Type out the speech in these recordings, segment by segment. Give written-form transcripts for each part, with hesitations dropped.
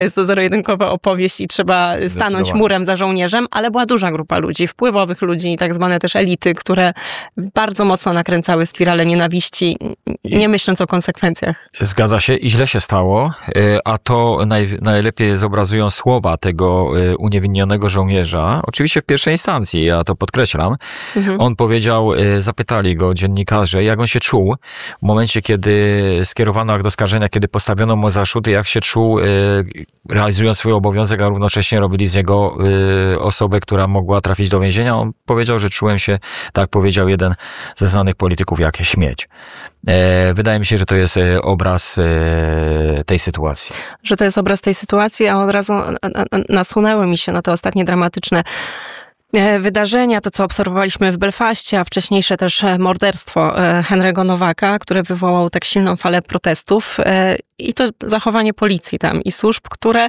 jest to zero-jedynkowa opowieść i trzeba stanąć murem za żołnierzem, ale była duża grupa ludzi, wpływowych ludzi, tak zwane też elity, które bardzo mocno nakręcały spiralę nienawiści, nie myśląc o konsekwencjach. Zgadza się i źle się stało, a to najlepiej zobrazują słowa tego uniewinnionego żołnierza, oczywiście w pierwszej instancji, ja to podkreślam. On powiedział, zapytali go dziennikarze, jak on się czuł w momencie, kiedy skierowano akt oskarżenia, kiedy postawiono mu zarzuty, jak się czuł, realizując swój obowiązek, a równocześnie robili z niego osobę, która mogła trafić do więzienia. On powiedział, że czułem się, tak powiedział jeden ze znanych polityków, jak śmieć. Wydaje mi się, że to jest obraz tej sytuacji. Że to jest obraz tej sytuacji, a od razu nasunęły mi się te ostatnie dramatyczne wydarzenia, to co obserwowaliśmy w Belfaście, a wcześniejsze też morderstwo Henry'ego Nowaka, które wywołało tak silną falę protestów i to zachowanie policji tam i służb, które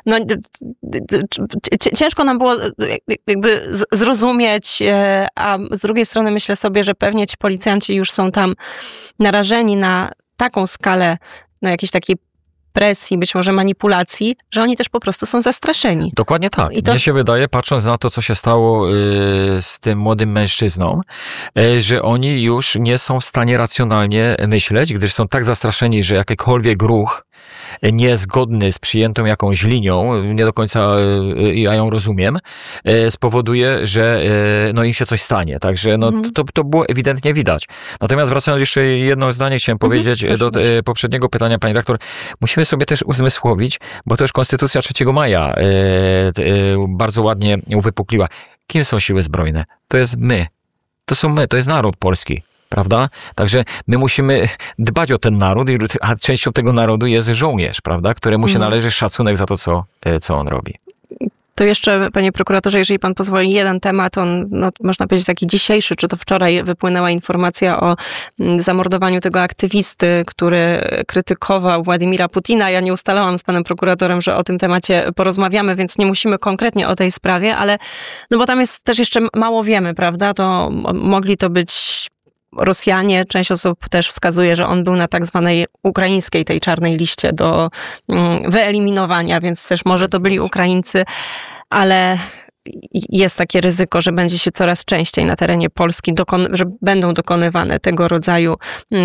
ciężko nam było jakby zrozumieć, a z drugiej strony myślę sobie, że pewnie ci policjanci już są tam narażeni na taką skalę, na jakiejś takiej presji, być może manipulacji, że oni też po prostu są zastraszeni. Dokładnie tak. Mnie się wydaje, patrząc na to, co się stało z tym młodym mężczyzną, że oni już nie są w stanie racjonalnie myśleć, gdyż są tak zastraszeni, że jakikolwiek ruch niezgodny z przyjętą jakąś linią, nie do końca ja ją rozumiem, spowoduje, że im się coś stanie. Także to było ewidentnie widać. Natomiast wracając jeszcze jedno zdanie, chciałem powiedzieć do poprzedniego pytania, pani redaktor, musimy sobie też uzmysłowić, bo to już Konstytucja 3 maja bardzo ładnie uwypukliła. Kim są siły zbrojne? To jest my. To są my, to jest naród polski. Prawda? Także my musimy dbać o ten naród, a częścią tego narodu jest żołnierz, prawda? Któremu się należy szacunek za to, co on robi. To jeszcze, panie prokuratorze, jeżeli pan pozwoli, jeden temat, on, można powiedzieć taki dzisiejszy, czy to wczoraj wypłynęła informacja o zamordowaniu tego aktywisty, który krytykował Władimira Putina. Ja nie ustalałam z panem prokuratorem, że o tym temacie porozmawiamy, więc nie musimy konkretnie o tej sprawie, ale bo tam jest też jeszcze mało wiemy, prawda? To mogli to być Rosjanie, część osób też wskazuje, że on był na tak zwanej ukraińskiej, tej czarnej liście do wyeliminowania, więc też może to byli Ukraińcy, ale jest takie ryzyko, że będzie się coraz częściej na terenie Polski, że będą dokonywane tego rodzaju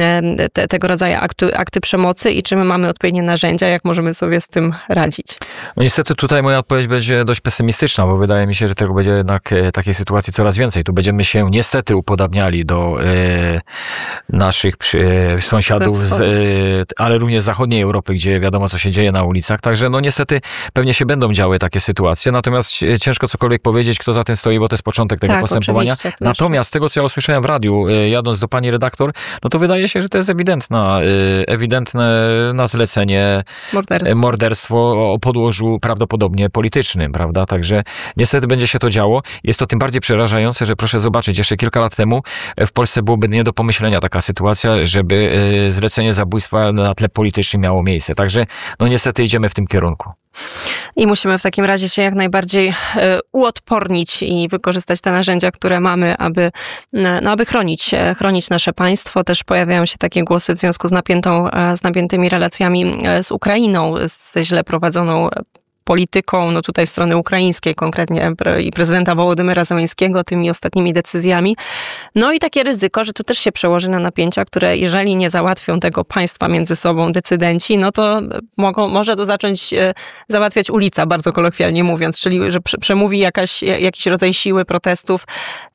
akty przemocy i czy my mamy odpowiednie narzędzia, jak możemy sobie z tym radzić? Niestety tutaj moja odpowiedź będzie dość pesymistyczna, bo wydaje mi się, że tego będzie jednak takiej sytuacji coraz więcej. Tu będziemy się niestety upodabniali do naszych sąsiadów, ale również z zachodniej Europy, gdzie wiadomo, co się dzieje na ulicach. Także niestety pewnie się będą działy takie sytuacje, natomiast ciężko cokolwiek powiedzieć, kto za tym stoi, bo to jest początek tego postępowania. Natomiast z tego, co ja usłyszałem w radiu, jadąc do pani redaktor, to wydaje się, że to jest ewidentne na zlecenie morderstwo o podłożu prawdopodobnie politycznym, prawda? Także niestety będzie się to działo. Jest to tym bardziej przerażające, że proszę zobaczyć, jeszcze kilka lat temu w Polsce byłoby nie do pomyślenia taka sytuacja, żeby zlecenie zabójstwa na tle politycznym miało miejsce. Także niestety idziemy w tym kierunku. I musimy w takim razie się jak najbardziej uodpornić i wykorzystać te narzędzia, które mamy, aby chronić nasze państwo. Też pojawiają się takie głosy w związku z napiętymi relacjami z Ukrainą, z źle prowadzoną polityką, tutaj strony ukraińskiej konkretnie i prezydenta Wołodymyra Zełenskiego tymi ostatnimi decyzjami. I takie ryzyko, że to też się przełoży na napięcia, które jeżeli nie załatwią tego państwa między sobą decydenci, to może to zacząć załatwiać ulica, bardzo kolokwialnie mówiąc, czyli że przemówi jakiś rodzaj siły protestów.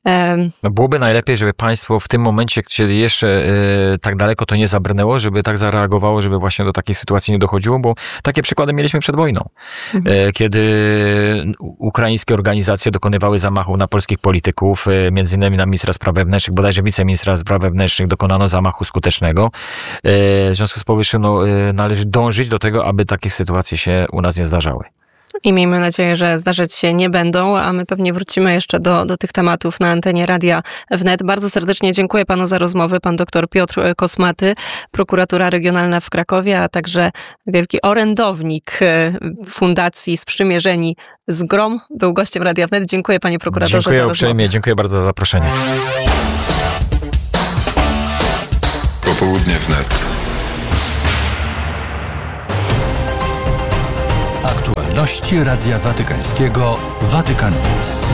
Byłoby najlepiej, żeby państwo w tym momencie, kiedy jeszcze tak daleko to nie zabrnęło, żeby tak zareagowało, żeby właśnie do takiej sytuacji nie dochodziło, bo takie przykłady mieliśmy przed wojną. Kiedy ukraińskie organizacje dokonywały zamachów na polskich polityków, między innymi na ministra spraw wewnętrznych, bodajże wiceministra spraw wewnętrznych, dokonano zamachu skutecznego. W związku z powyższym należy dążyć do tego, aby takie sytuacje się u nas nie zdarzały. I miejmy nadzieję, że zdarzać się nie będą, a my pewnie wrócimy jeszcze do tych tematów na antenie Radia Wnet. Bardzo serdecznie dziękuję panu za rozmowę. Pan dr Piotr Kosmaty, prokuratura regionalna w Krakowie, a także wielki orędownik Fundacji Sprzymierzeni z GROM, był gościem Radia Wnet. Dziękuję panie prokuratorze za rozmowę. Dziękuję uprzejmie, dziękuję bardzo za zaproszenie. Popołudnie Wnet. Aktualności Radia Watykańskiego Vatican News.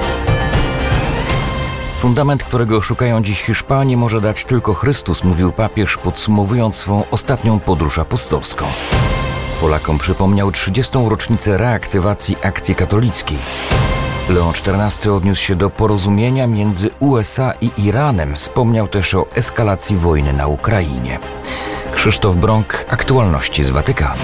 Fundament, którego szukają dziś Hiszpanie, może dać tylko Chrystus, mówił papież, podsumowując swą ostatnią podróż apostolską. Polakom przypomniał 30. rocznicę reaktywacji akcji katolickiej. Leon XIV odniósł się do porozumienia między USA i Iranem. Wspomniał też o eskalacji wojny na Ukrainie. Krzysztof Brąk, aktualności z Watykanu.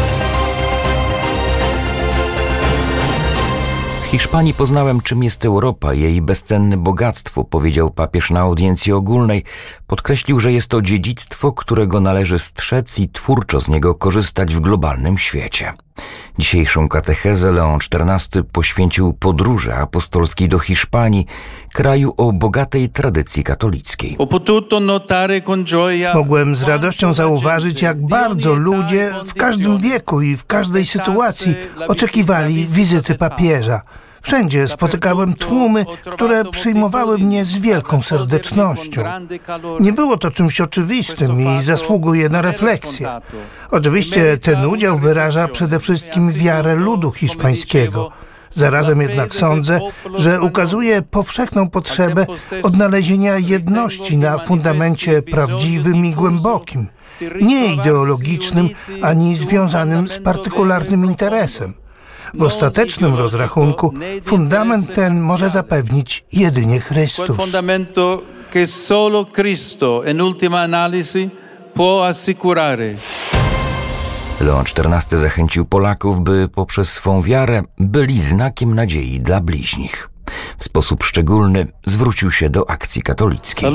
W Hiszpanii poznałem, czym jest Europa, jej bezcenne bogactwo, powiedział papież na audiencji ogólnej. Podkreślił, że jest to dziedzictwo, którego należy strzec i twórczo z niego korzystać w globalnym świecie. Dzisiejszą katechezę Leon XIV poświęcił podróży apostolskiej do Hiszpanii, kraju o bogatej tradycji katolickiej. Mogłem z radością zauważyć, jak bardzo ludzie w każdym wieku i w każdej sytuacji oczekiwali wizyty papieża. Wszędzie spotykałem tłumy, które przyjmowały mnie z wielką serdecznością. Nie było to czymś oczywistym i zasługuje na refleksję. Oczywiście ten udział wyraża przede wszystkim wiarę ludu hiszpańskiego. Zarazem jednak sądzę, że ukazuje powszechną potrzebę odnalezienia jedności na fundamencie prawdziwym i głębokim, nie ideologicznym ani związanym z partykularnym interesem. W ostatecznym rozrachunku fundament ten może zapewnić jedynie Chrystus. Leon XIV zachęcił Polaków, by poprzez swą wiarę byli znakiem nadziei dla bliźnich. W sposób szczególny zwrócił się do akcji katolickiej.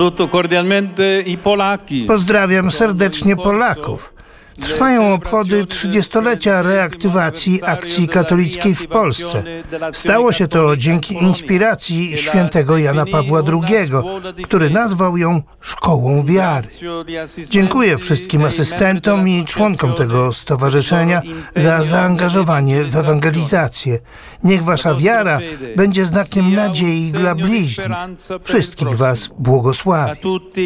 Pozdrawiam serdecznie Polaków. Trwają obchody 30-lecia reaktywacji akcji katolickiej w Polsce. Stało się to dzięki inspiracji świętego Jana Pawła II, który nazwał ją Szkołą Wiary. Dziękuję wszystkim asystentom i członkom tego stowarzyszenia za zaangażowanie w ewangelizację. Niech wasza wiara będzie znakiem nadziei dla bliźnich. Wszystkich was błogosławię.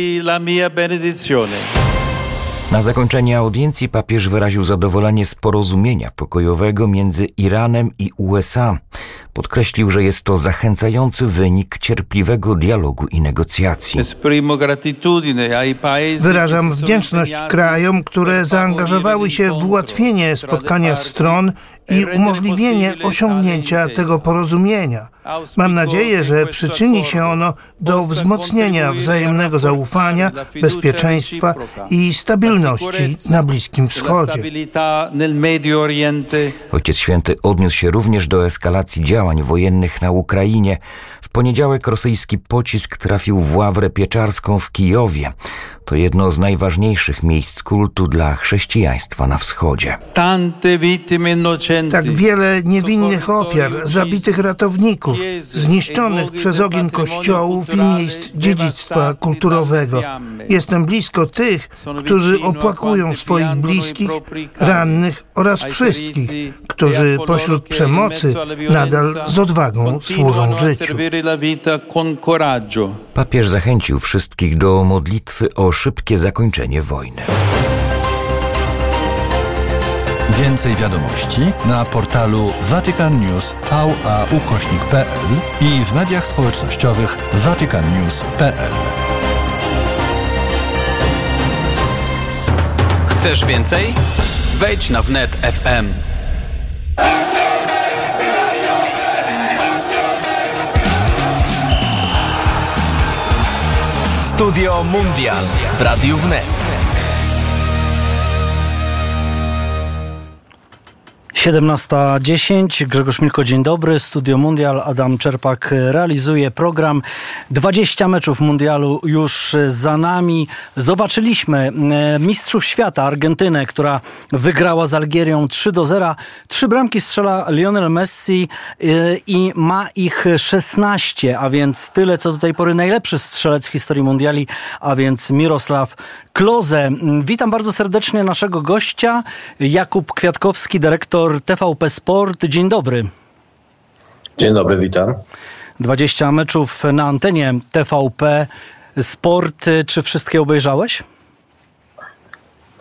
Na zakończenie audiencji papież wyraził zadowolenie z porozumienia pokojowego między Iranem i USA. Podkreślił, że jest to zachęcający wynik cierpliwego dialogu i negocjacji. Wyrażam wdzięczność krajom, które zaangażowały się w ułatwienie spotkania stron i umożliwienie osiągnięcia tego porozumienia. Mam nadzieję, że przyczyni się ono do wzmocnienia wzajemnego zaufania, bezpieczeństwa i stabilności na Bliskim Wschodzie. Ojciec Święty odniósł się również do eskalacji działań wojennych na Ukrainie. W poniedziałek rosyjski pocisk trafił w ławrę pieczarską w Kijowie. To jedno z najważniejszych miejsc kultu dla chrześcijaństwa na wschodzie. Tak wiele niewinnych ofiar, zabitych ratowników, zniszczonych przez ogień kościołów i miejsc dziedzictwa kulturowego. Jestem blisko tych, którzy opłakują swoich bliskich, rannych oraz wszystkich, którzy pośród przemocy nadal z odwagą służą życiu. Papież zachęcił wszystkich do modlitwy o szybkie zakończenie wojny. Więcej wiadomości na portalu vaticannews.va/pl i w mediach społecznościowych vaticannews.pl. Chcesz więcej? Wejdź na wnet FM. Studio Mundial w Radiu Wnet. 17:10. Grzegorz Milko, dzień dobry. Studio Mundial. Adam Czerpak realizuje program. 20 meczów mundialu już za nami. Zobaczyliśmy mistrzów świata, Argentynę, która wygrała z Algierią 3-0. 3 bramki strzela Lionel Messi i ma ich 16, a więc tyle, co do tej pory najlepszy strzelec w historii mundiali, a więc Mirosław Klose. Witam bardzo serdecznie naszego gościa, Jakub Kwiatkowski, dyrektor TVP Sport. Dzień dobry. Dzień dobry, witam. 20 meczów na antenie TVP Sport. Czy wszystkie obejrzałeś?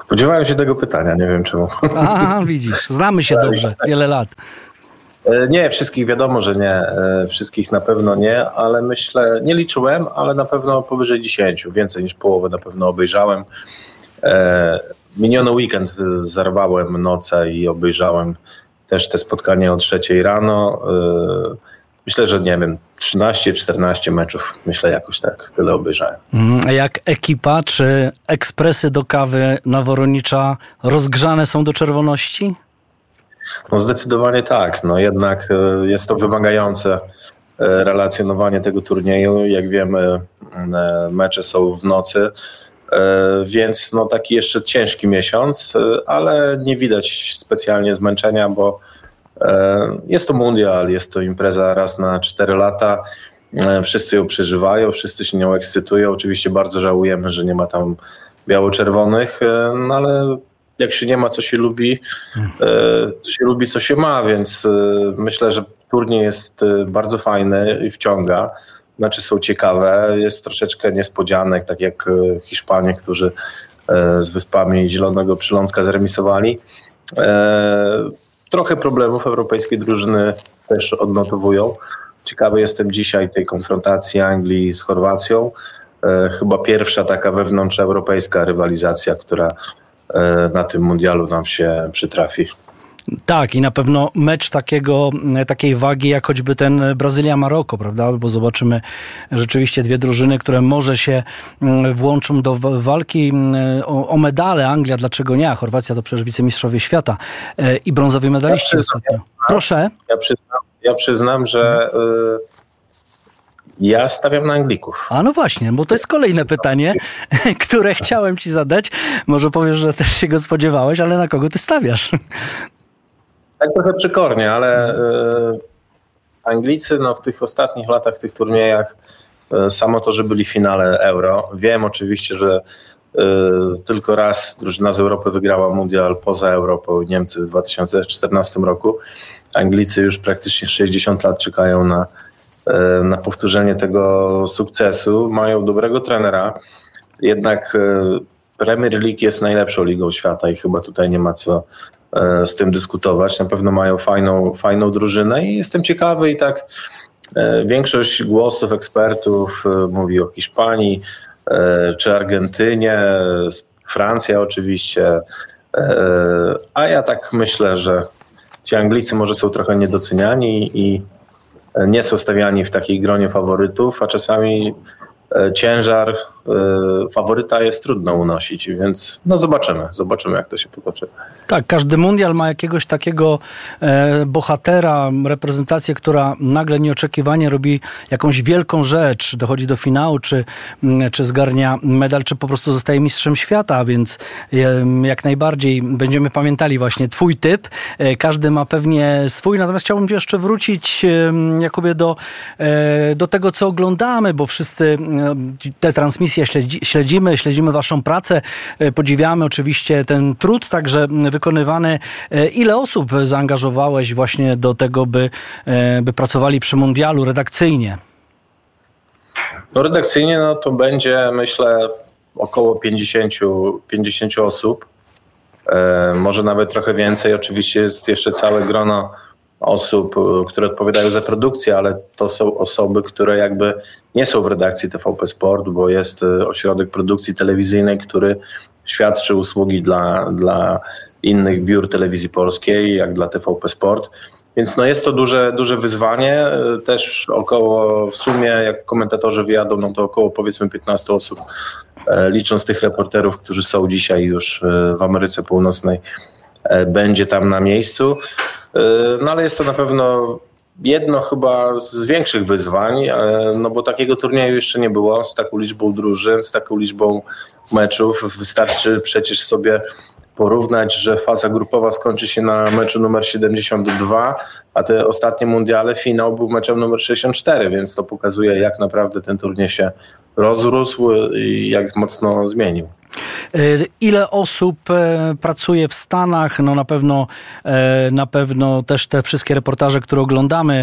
Spodziewałem się tego pytania, nie wiem czemu. A, widzisz, znamy się dobrze, wiele lat. Nie, wszystkich wiadomo, że nie. Wszystkich na pewno nie, ale myślę, nie liczyłem, ale na pewno powyżej 10. Więcej niż połowę na pewno obejrzałem. Miniony weekend zarwałem noce i obejrzałem też te spotkanie o 3 rano. Myślę, że nie wiem, 13-14 meczów, myślę jakoś tak, tyle obejrzałem. A jak ekipa, czy ekspresy do kawy na Woronicza rozgrzane są do czerwoności? No zdecydowanie tak, no jednak jest to wymagające relacjonowanie tego turnieju. Jak wiemy, mecze są w nocy, więc no taki jeszcze ciężki miesiąc, ale nie widać specjalnie zmęczenia, bo jest to mundial, jest to impreza raz na 4 lata. Wszyscy ją przeżywają, wszyscy się nią ekscytują. Oczywiście bardzo żałujemy, że nie ma tam biało-czerwonych, no ale jak się nie ma, co się lubi, co się ma, więc myślę, że turniej jest bardzo fajny i wciąga. Mecze są ciekawe, jest troszeczkę niespodzianek, tak jak Hiszpanie, którzy z Wyspami Zielonego Przylądka zremisowali. Trochę problemów europejskie drużyny też odnotowują. Ciekawy jestem dzisiaj tej konfrontacji Anglii z Chorwacją. Chyba pierwsza taka wewnątrzeuropejska rywalizacja, która na tym mundialu nam się przytrafi. Tak, i na pewno mecz takiej wagi jak choćby ten Brazylia-Maroko, prawda? Bo zobaczymy rzeczywiście dwie drużyny, które może się włączą do walki o medale. Anglia, dlaczego nie? A Chorwacja to przecież wicemistrzowie świata i brązowi medaliści ostatnio. Proszę. Ja przyznam, że ja stawiam na Anglików. A no właśnie, bo to jest kolejne pytanie, które chciałem ci zadać. Może powiesz, że też się go spodziewałeś, ale na kogo ty stawiasz? Tak trochę przykornie, ale Anglicy w tych ostatnich latach, w tych turniejach, samo to, że byli w finale Euro. Wiem oczywiście, że tylko raz drużyna z Europy wygrała mundial poza Europą, Niemcy w 2014 roku. Anglicy już praktycznie 60 lat czekają na powtórzenie tego sukcesu. Mają dobrego trenera, jednak Premier League jest najlepszą ligą świata i chyba tutaj nie ma co z tym dyskutować. Na pewno mają fajną drużynę i jestem ciekawy i tak większość głosów ekspertów mówi o Hiszpanii czy Argentynie, Francja oczywiście, a ja tak myślę, że ci Anglicy może są trochę niedoceniani i nie są stawiani w takiej gronie faworytów, a czasami ciężar faworyta jest trudno unosić, więc zobaczymy jak to się potoczy. Tak, każdy mundial ma jakiegoś takiego bohatera, reprezentację, która nagle nieoczekiwanie robi jakąś wielką rzecz, dochodzi do finału, czy zgarnia medal, czy po prostu zostaje mistrzem świata, więc jak najbardziej będziemy pamiętali właśnie twój typ. Każdy ma pewnie swój, natomiast chciałbym jeszcze wrócić, Jakubie, do tego, co oglądamy, bo wszyscy te transmisje śledzimy waszą pracę, podziwiamy oczywiście ten trud także wykonywany. Ile osób zaangażowałeś właśnie do tego, by pracowali przy mundialu redakcyjnie? Redakcyjnie to będzie, myślę, około 50 osób. Może nawet trochę więcej. Oczywiście jest jeszcze całe grono osób, które odpowiadają za produkcję, ale to są osoby, które jakby nie są w redakcji TVP Sport, bo jest ośrodek produkcji telewizyjnej, który świadczy usługi dla innych biur telewizji polskiej, jak dla TVP Sport. Więc jest to duże wyzwanie. Też około, w sumie jak komentatorzy wyjadą, to około powiedzmy 15 osób, licząc tych reporterów, którzy są dzisiaj już w Ameryce Północnej, będzie tam na miejscu. Ale jest to na pewno jedno chyba z większych wyzwań, bo takiego turnieju jeszcze nie było z taką liczbą drużyn, z taką liczbą meczów. Wystarczy przecież sobie porównać, że faza grupowa skończy się na meczu numer 72, a te ostatnie mundiale, finał był meczem numer 64, więc to pokazuje, jak naprawdę ten turniej się rozrósł i jak mocno zmienił. Ile osób pracuje w Stanach? No na pewno też te wszystkie reportaże, które oglądamy.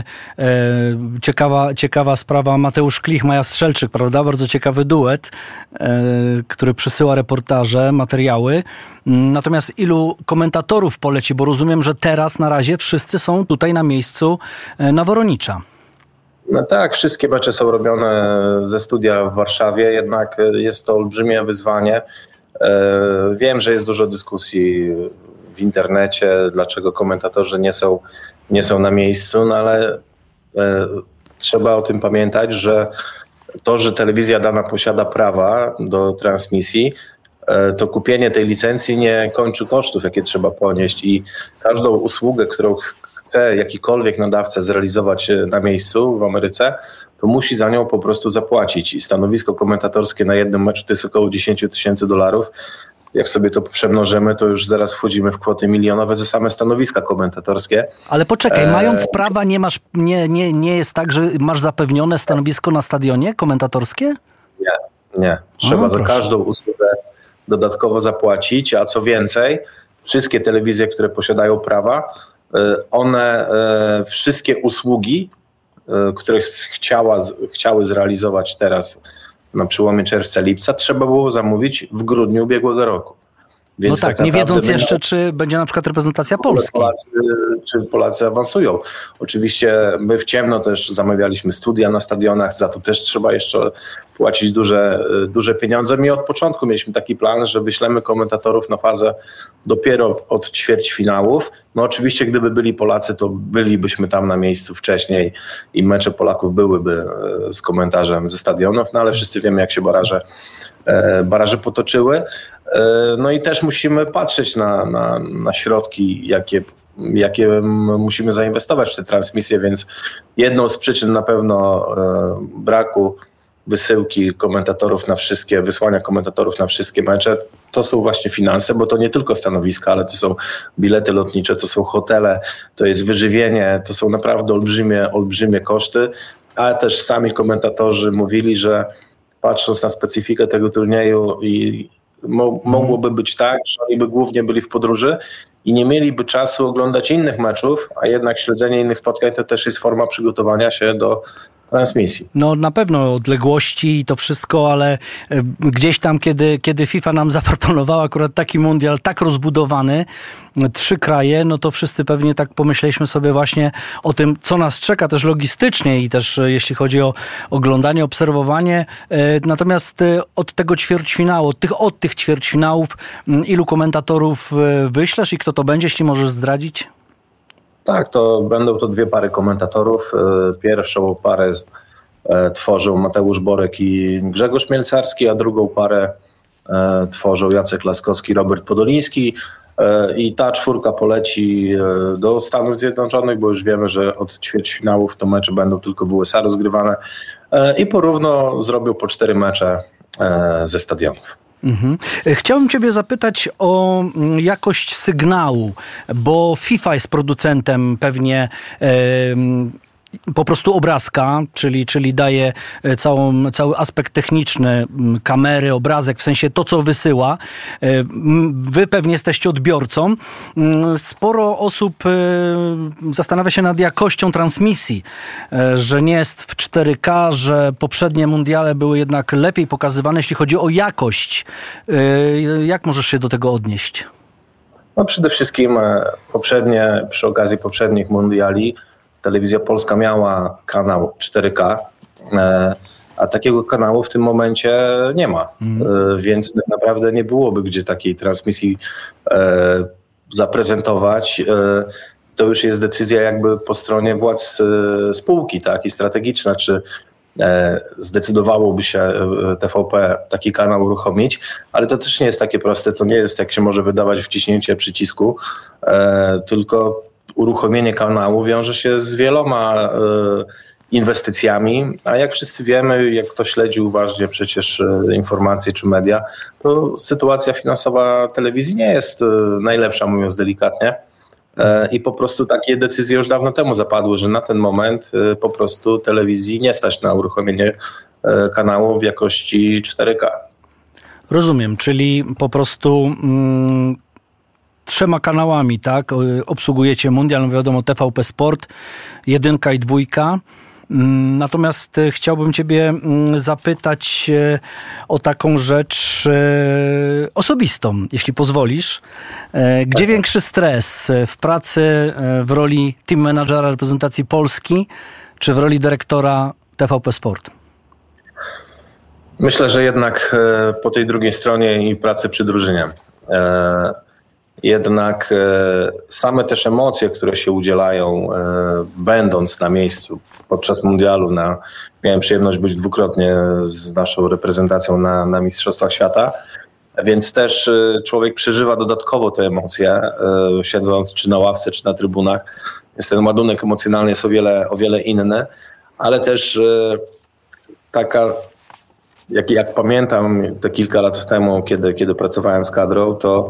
Ciekawa sprawa, Mateusz Klich, Maja Strzelczyk, prawda? Bardzo ciekawy duet, który przysyła reportaże, materiały. Natomiast ilu komentatorów poleci? Bo rozumiem, że teraz na razie wszyscy są tutaj na miejscu na Woronicza. No tak, wszystkie mecze są robione ze studia w Warszawie, jednak jest to olbrzymie wyzwanie. Wiem, że jest dużo dyskusji w internecie, dlaczego komentatorzy nie są na miejscu, no ale trzeba o tym pamiętać, że to, że telewizja dana posiada prawa do transmisji, to kupienie tej licencji nie kończy kosztów, jakie trzeba ponieść, i każdą usługę, którą chce jakikolwiek nadawca zrealizować na miejscu w Ameryce, to musi za nią po prostu zapłacić. I stanowisko komentatorskie na jednym meczu to jest około $10,000. Jak sobie to przemnożymy, to już zaraz wchodzimy w kwoty milionowe za same stanowiska komentatorskie. Ale poczekaj, mając prawa, nie jest tak, że masz zapewnione stanowisko na stadionie komentatorskie? Nie. Trzeba za każdą usługę dodatkowo zapłacić, a co więcej, wszystkie telewizje, które posiadają prawa, one wszystkie usługi, które chciały zrealizować teraz na przełomie czerwca-lipca, trzeba było zamówić w grudniu ubiegłego roku. Więc no tak, nie wiedząc jeszcze, czy będzie na przykład reprezentacja Polski. Czy Polacy awansują. Oczywiście my w ciemno też zamawialiśmy studia na stadionach, za to też trzeba jeszcze płacić duże pieniądze. My od początku mieliśmy taki plan, że wyślemy komentatorów na fazę dopiero od ćwierćfinałów. No oczywiście gdyby byli Polacy, to bylibyśmy tam na miejscu wcześniej i mecze Polaków byłyby z komentarzem ze stadionów, no ale wszyscy wiemy, jak się baraże potoczyły. No i też musimy patrzeć na środki, jakie musimy zainwestować w te transmisje, więc jedną z przyczyn na pewno braku wysyłki komentatorów wysłania komentatorów na wszystkie mecze, to są właśnie finanse, bo to nie tylko stanowiska, ale to są bilety lotnicze, to są hotele, to jest wyżywienie, to są naprawdę olbrzymie koszty, ale też sami komentatorzy mówili, że patrząc na specyfikę tego turnieju i mogłoby być tak, że oni by głównie byli w podróży i nie mieliby czasu oglądać innych meczów, a jednak śledzenie innych spotkań to też jest forma przygotowania się do transmisji. No na pewno odległości i to wszystko, ale gdzieś tam, kiedy FIFA nam zaproponowała akurat taki mundial tak rozbudowany, 3 kraje, no to wszyscy pewnie tak pomyśleliśmy sobie właśnie o tym, co nas czeka też logistycznie i też jeśli chodzi o oglądanie, obserwowanie. Natomiast od tego ćwierćfinału, od tych ćwierćfinałów, ilu komentatorów wyślesz i kto to będzie, jeśli możesz zdradzić? Tak, będą to 2 pary komentatorów. Pierwszą parę tworzą Mateusz Borek i Grzegorz Mielcarski, a drugą parę tworzą Jacek Laskowski, Robert Podoliński. I ta 4 poleci do Stanów Zjednoczonych, bo już wiemy, że od ćwierćfinałów to mecze będą tylko w USA rozgrywane i porówno zrobią po 4 mecze ze stadionów. Chciałbym Ciebie zapytać o jakość sygnału, bo FIFA jest producentem pewnie po prostu obrazka, czyli daje cały aspekt techniczny, kamery, obrazek, w sensie to, co wysyła. Wy pewnie jesteście odbiorcą. Sporo osób zastanawia się nad jakością transmisji, że nie jest w 4K, że poprzednie mundiale były jednak lepiej pokazywane, jeśli chodzi o jakość. Jak możesz się do tego odnieść? No przede wszystkim przy okazji poprzednich mundiali Telewizja Polska miała kanał 4K, a takiego kanału w tym momencie nie ma, więc tak naprawdę nie byłoby gdzie takiej transmisji zaprezentować. To już jest decyzja jakby po stronie władz spółki, tak, i strategiczna, czy zdecydowałoby się TVP taki kanał uruchomić, ale to też nie jest takie proste, to nie jest, jak się może wydawać, wciśnięcie przycisku, tylko uruchomienie kanału wiąże się z wieloma inwestycjami, a jak wszyscy wiemy, jak kto śledzi uważnie przecież informacje czy media, to sytuacja finansowa telewizji nie jest najlepsza, mówiąc delikatnie. I po prostu takie decyzje już dawno temu zapadły, że na ten moment po prostu telewizji nie stać na uruchomienie kanału w jakości 4K. Rozumiem, czyli po prostu 3 kanałami, tak, obsługujecie mundial, no wiadomo, TVP Sport, 1 i 2. Natomiast chciałbym ciebie zapytać o taką rzecz osobistą, jeśli pozwolisz. Gdzie większy stres? W pracy w roli team managera reprezentacji Polski, czy w roli dyrektora TVP Sport? Myślę, że jednak po tej drugiej stronie i pracy przy drużynie. Jednak same też emocje, które się udzielają, będąc na miejscu podczas mundialu, miałem przyjemność być dwukrotnie z naszą reprezentacją na Mistrzostwach Świata, więc też człowiek przeżywa dodatkowo te emocje, siedząc czy na ławce, czy na trybunach. Więc ten ładunek emocjonalny jest o wiele inny, ale też taka, jak pamiętam te kilka lat temu, kiedy pracowałem z kadrą, to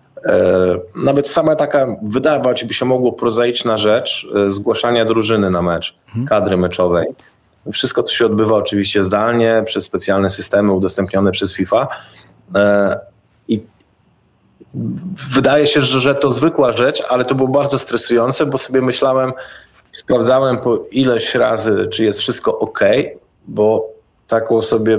nawet sama taka, wydawać by się mogło, prozaiczna rzecz zgłaszania drużyny na mecz, kadry meczowej. Wszystko to się odbywa oczywiście zdalnie, przez specjalne systemy udostępnione przez FIFA. I wydaje się, że to zwykła rzecz, ale to było bardzo stresujące, bo sobie myślałem, sprawdzałem po ileś razy, czy jest wszystko ok, bo taką sobie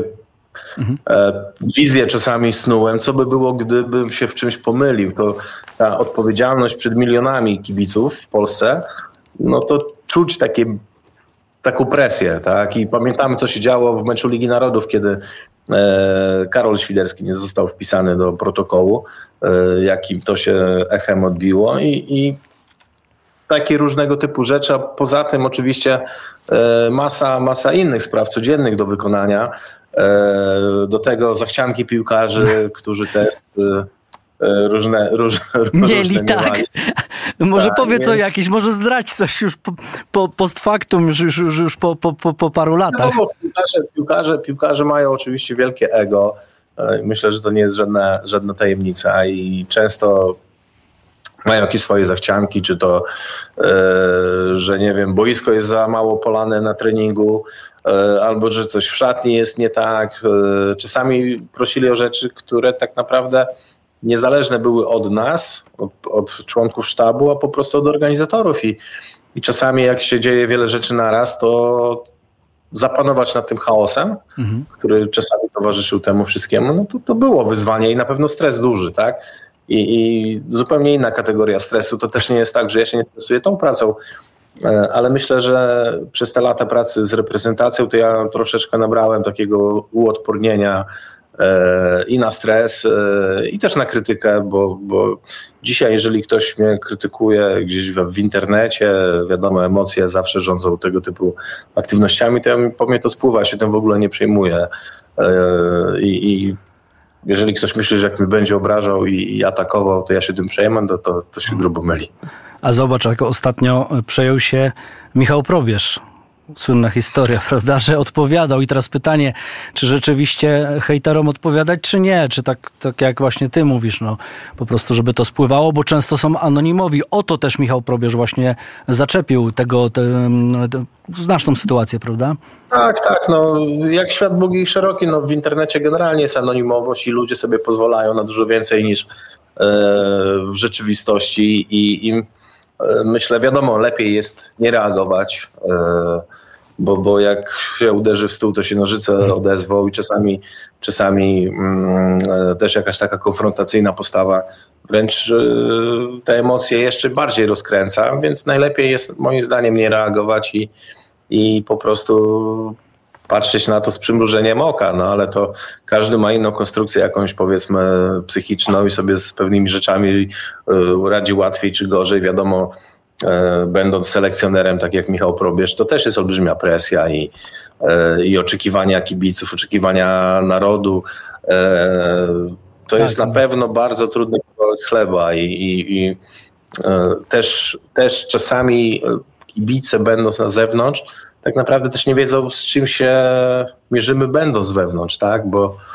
wizję czasami snułem, co by było, gdybym się w czymś pomylił. To ta odpowiedzialność przed milionami kibiców w Polsce, no to czuć taką presję, tak? I pamiętamy, co się działo w meczu Ligi Narodów, kiedy Karol Świderski nie został wpisany do protokołu, jakim to się echem odbiło i takie różnego typu rzeczy, a poza tym oczywiście masa innych spraw codziennych do wykonania. Do tego zachcianki piłkarzy, którzy też różne mieli, tak. Może tak, powiedz o jakiejś, może zdradź coś już post factum, już po paru latach. No, piłkarze mają oczywiście wielkie ego. Myślę, że to nie jest żadna tajemnica i często mają jakieś swoje zachcianki, czy to, że nie wiem, boisko jest za mało polane na treningu, albo że coś w szatni jest nie tak. Czasami prosili o rzeczy, które tak naprawdę niezależne były od nas, od członków sztabu, a po prostu od organizatorów. I czasami jak się dzieje wiele rzeczy naraz, to zapanować nad tym chaosem, który czasami towarzyszył temu wszystkiemu, no to było wyzwanie i na pewno stres duży, tak? I zupełnie inna kategoria stresu. To też nie jest tak, że ja się nie stresuję tą pracą, ale myślę, że przez te lata pracy z reprezentacją to ja troszeczkę nabrałem takiego uodpornienia i na stres, i też na krytykę, bo dzisiaj, jeżeli ktoś mnie krytykuje gdzieś w internecie, wiadomo, emocje zawsze rządzą tego typu aktywnościami, to po mnie to spływa, ja się tym w ogóle nie przejmuję. I jeżeli ktoś myśli, że jak mnie będzie obrażał i atakował, to ja się tym przejmę, to się grubo myli. A zobacz, jak ostatnio przejął się Michał Probierz. Słynna historia, prawda, że odpowiadał. I teraz pytanie, czy rzeczywiście hejterom odpowiadać, czy nie? Czy tak jak właśnie ty mówisz, no po prostu, żeby to spływało, bo często są anonimowi. O to też Michał Probierz właśnie zaczepił znasz tą sytuację, prawda? Tak, no jak świat długi i szeroki, no w internecie generalnie jest anonimowość i ludzie sobie pozwalają na dużo więcej niż w rzeczywistości i myślę, wiadomo, lepiej jest nie reagować, bo jak się uderzy w stół, to się nożyce odezwą i czasami też jakaś taka konfrontacyjna postawa wręcz te emocje jeszcze bardziej rozkręca, więc najlepiej jest moim zdaniem nie reagować i po prostu patrzeć na to z przymrużeniem oka, no ale to każdy ma inną konstrukcję jakąś, powiedzmy, psychiczną i sobie z pewnymi rzeczami radzi łatwiej czy gorzej. Wiadomo, będąc selekcjonerem, tak jak Michał Probierz, to też jest olbrzymia presja i oczekiwania kibiców, oczekiwania narodu. To jest na pewno bardzo trudny kawałek chleba i też czasami kibice, będąc na zewnątrz, tak naprawdę też nie wiedzą, z czym się mierzymy, będąc wewnątrz, tak?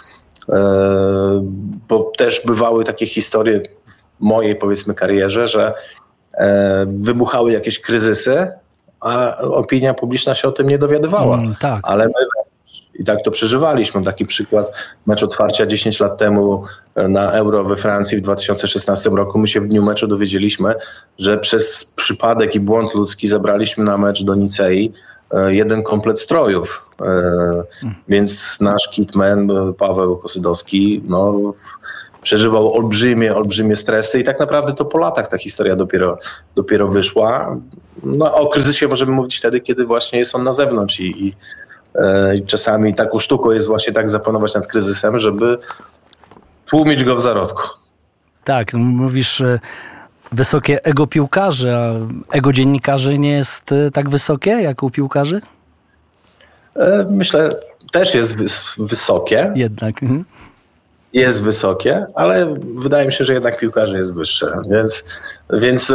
Bo też bywały takie historie w mojej, powiedzmy, karierze, że wybuchały jakieś kryzysy, a opinia publiczna się o tym nie dowiadywała. Tak. Ale my I tak to przeżywaliśmy. Taki przykład, mecz otwarcia 10 lat temu na Euro we Francji w 2016 roku. My się w dniu meczu dowiedzieliśmy, że przez przypadek i błąd ludzki zabraliśmy na mecz do Nicei jeden komplet strojów. Więc nasz kitman Paweł Kosydowski przeżywał olbrzymie stresy i tak naprawdę to po latach ta historia dopiero wyszła. O kryzysie możemy mówić wtedy, kiedy właśnie jest on na zewnątrz i czasami taką sztuką jest właśnie tak zapanować nad kryzysem, żeby tłumić go w zarodku. Tak, mówisz wysokie ego piłkarzy, a ego dziennikarzy nie jest tak wysokie jak u piłkarzy? Myślę, też jest wysokie. Jednak. Jest wysokie, ale wydaje mi się, że jednak piłkarzy jest wyższe. Więc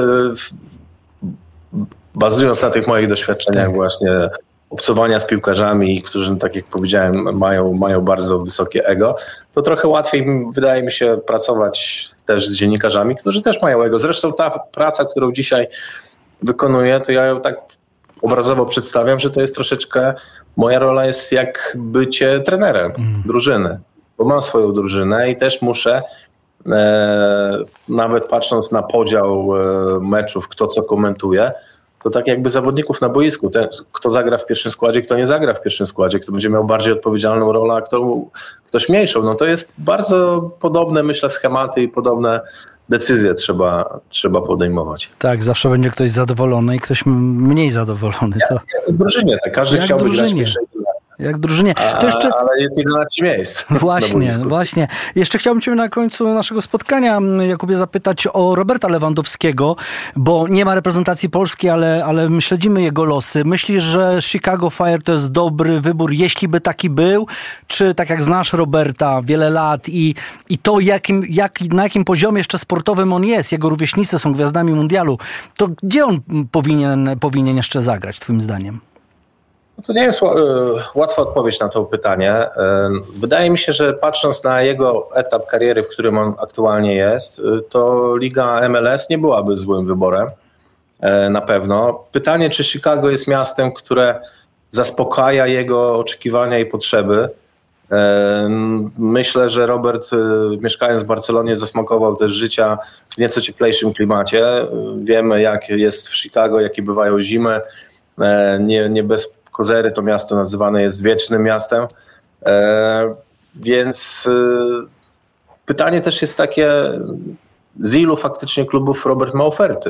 bazując na tych moich doświadczeniach właśnie obcowania z piłkarzami, którzy, tak jak powiedziałem, mają bardzo wysokie ego, to trochę łatwiej wydaje mi się pracować też z dziennikarzami, którzy też mają ego. Zresztą ta praca, którą dzisiaj wykonuję, to ja ją tak obrazowo przedstawiam, że to jest troszeczkę, moja rola jest jak bycie trenerem drużyny, bo mam swoją drużynę i też muszę, nawet patrząc na podział meczów, kto co komentuje, to tak jakby zawodników na boisku, kto zagra w pierwszym składzie, kto nie zagra w pierwszym składzie, kto będzie miał bardziej odpowiedzialną rolę, a ktoś mniejszą. To jest bardzo podobne, myślę, schematy i podobne decyzje trzeba podejmować. Tak, zawsze będzie ktoś zadowolony i ktoś mniej zadowolony. Jak w drużynie, tak. Każdy chciałby grać w pierwszej. Jak w drużynie. To jeszcze... Ale jest 11 miejsc. Właśnie. Jeszcze chciałbym Cię na końcu naszego spotkania, Jakubie, zapytać o Roberta Lewandowskiego, bo nie ma reprezentacji Polski, ale my śledzimy jego losy. Myślisz, że Chicago Fire to jest dobry wybór, jeśli by taki był? Czy tak jak znasz Roberta wiele lat i to na jakim poziomie jeszcze sportowym on jest, jego rówieśnicy są gwiazdami mundialu, to gdzie on powinien jeszcze zagrać, Twoim zdaniem? To nie jest łatwa odpowiedź na to pytanie. Wydaje mi się, że patrząc na jego etap kariery, w którym on aktualnie jest, to Liga MLS nie byłaby złym wyborem. Na pewno. Pytanie, czy Chicago jest miastem, które zaspokaja jego oczekiwania i potrzeby. Myślę, że Robert, mieszkając w Barcelonie, zasmakował też życia w nieco cieplejszym klimacie. Wiemy, jak jest w Chicago, jakie bywają zimy. Nie bez kozery to miasto nazywane jest wiecznym miastem, więc pytanie też jest takie, z ilu faktycznie klubów Robert ma oferty,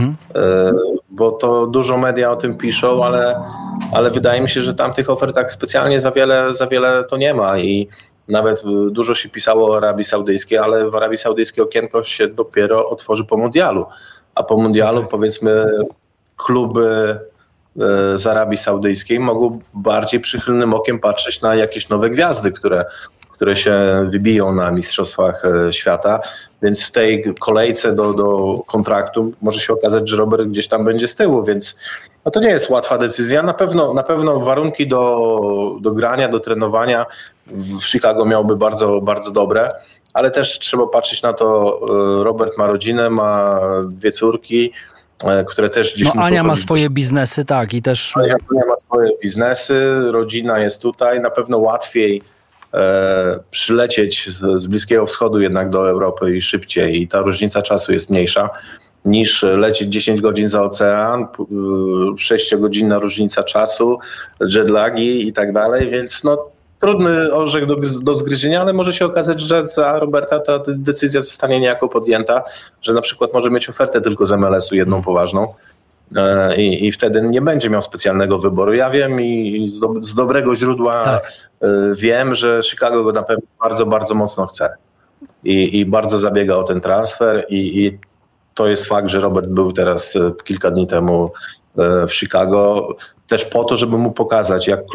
bo to dużo media o tym piszą, ale wydaje mi się, że tam tych ofert tak specjalnie za wiele to nie ma i nawet dużo się pisało o Arabii Saudyjskiej, ale w Arabii Saudyjskiej okienko się dopiero otworzy po mundialu, a po mundialu powiedzmy kluby z Arabii Saudyjskiej mogą bardziej przychylnym okiem patrzeć na jakieś nowe gwiazdy, które się wybiją na Mistrzostwach Świata, więc w tej kolejce do kontraktu może się okazać, że Robert gdzieś tam będzie z tyłu, więc to nie jest łatwa decyzja. Na pewno warunki do grania, do trenowania w Chicago miałby bardzo, bardzo dobre, ale też trzeba patrzeć na to, Robert ma rodzinę, ma 2 córki, które też gdzieś muszą... Ania ma swoje biznesy, tak, i też... Ania ma swoje biznesy, rodzina jest tutaj, na pewno łatwiej przylecieć z Bliskiego Wschodu jednak do Europy i szybciej i ta różnica czasu jest mniejsza niż lecieć 10 godzin za ocean, 6-godzinna różnica czasu, jetlagi i tak dalej, więc trudny orzech do zgryzienia, ale może się okazać, że za Roberta ta decyzja zostanie niejako podjęta, że na przykład może mieć ofertę tylko z MLS-u, jedną poważną i wtedy nie będzie miał specjalnego wyboru. Ja wiem i z dobrego źródła wiem, że Chicago go na pewno bardzo, bardzo mocno chce i bardzo zabiega o ten transfer i to jest fakt, że Robert był teraz kilka dni temu w Chicago też po to, żeby mu pokazać, jak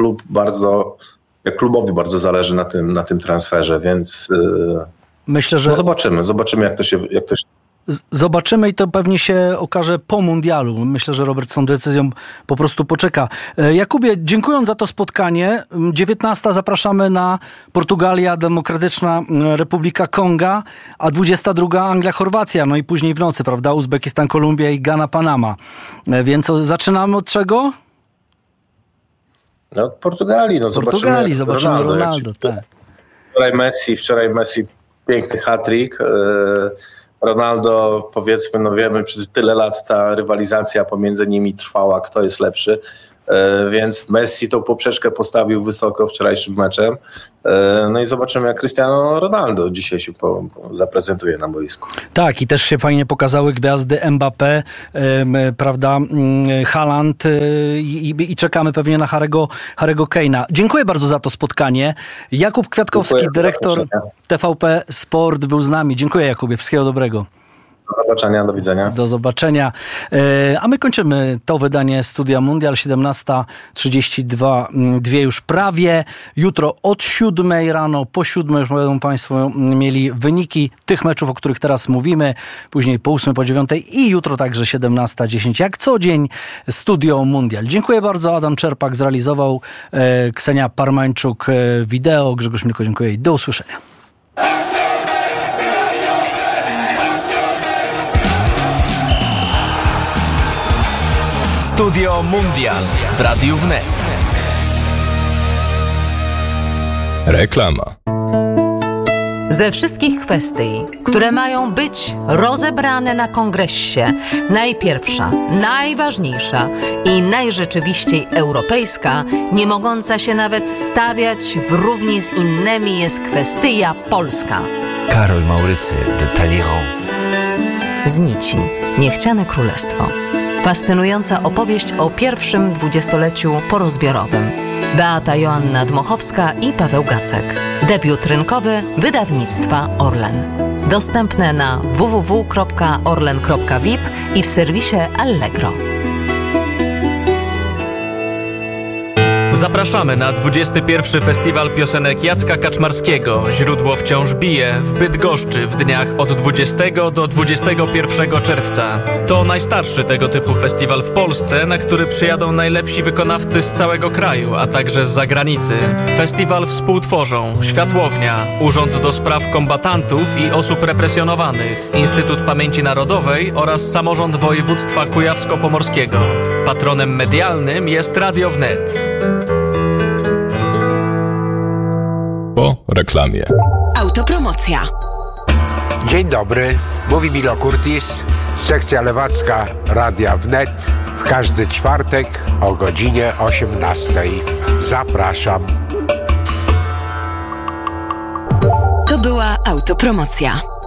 klubowi bardzo zależy na tym transferze, więc myślę, że zobaczymy jak to się Zobaczymy i to pewnie się okaże po mundialu. Myślę, że Robert z tą decyzją po prostu poczeka. Jakubie, dziękując za to spotkanie. 19 zapraszamy na Portugalia, Demokratyczna Republika Konga, a 22 Anglia, Chorwacja. No i później w nocy, prawda? Uzbekistan, Kolumbia i Ghana, Panama. Więc zaczynamy od czego? No, Portugalii. Zobaczymy Ronaldo, tak. Wczoraj Messi piękny hat-trick. Ronaldo, powiedzmy, no wiemy, przez tyle lat ta rywalizacja pomiędzy nimi trwała, kto jest lepszy. Więc Messi tą poprzeczkę postawił wysoko wczorajszym meczem. No i zobaczymy, jak Cristiano Ronaldo dzisiaj się zaprezentuje na boisku. Tak, i też się fajnie pokazały gwiazdy Mbappé, prawda, Haaland i czekamy pewnie na Harry'ego Kane'a. Dziękuję bardzo za to spotkanie. Jakub Kwiatkowski, dyrektor TVP Sport, był z nami. Dziękuję, Jakubie. Wszystkiego dobrego. Do zobaczenia, do widzenia. Do zobaczenia. A my kończymy to wydanie Studia Mundial, 17:32 już prawie. Jutro od 7 rano, po 7 już będą Państwo mieli wyniki tych meczów, o których teraz mówimy. Później po 8, po 9 i jutro także 17:10. Jak co dzień Studio Mundial. Dziękuję bardzo. Adam Czerpak zrealizował, Ksenia Parmańczuk wideo, Grzegorz Milko, dziękuję i do usłyszenia. Studio Mundial w Radiu Wnet. Reklama. Ze wszystkich kwestii, które mają być rozebrane na kongresie, najpierwsza, najważniejsza i najrzeczywiściej europejska, nie mogąca się nawet stawiać w równi z innymi, jest kwestia polska. Karol Maurycy de Talleyrand. Z nici niechciane królestwo. Fascynująca opowieść o pierwszym 20-leciu porozbiorowym. Beata Joanna Dmochowska i Paweł Gacek. Debiut rynkowy wydawnictwa Orlen. Dostępne na www.orlen.vip i w serwisie Allegro. Zapraszamy na 21. Festiwal Piosenek Jacka Kaczmarskiego. Źródło wciąż bije w Bydgoszczy w dniach od 20 do 21 czerwca. To najstarszy tego typu festiwal w Polsce, na który przyjadą najlepsi wykonawcy z całego kraju, a także z zagranicy. Festiwal współtworzą Światłownia, Urząd do Spraw Kombatantów i Osób Represjonowanych, Instytut Pamięci Narodowej oraz Samorząd Województwa Kujawsko-Pomorskiego. Patronem medialnym jest Radio Wnet. Po reklamie. Autopromocja. Dzień dobry, mówi Milo Curtis, sekcja lewacka Radia Wnet. W każdy czwartek o godzinie 18. Zapraszam. To była autopromocja.